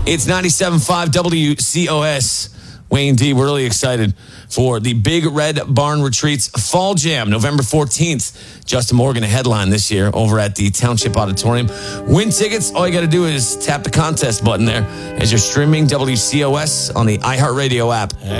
It's 97.5 WCOS. Wayne D, we're really excited for the Big Red Barn Retreats Fall Jam, November 14th. Justin Morgan, a headline this year over at the Township Auditorium. Win tickets, all you got to do is tap the contest button there as you're streaming WCOS on the iHeartRadio app.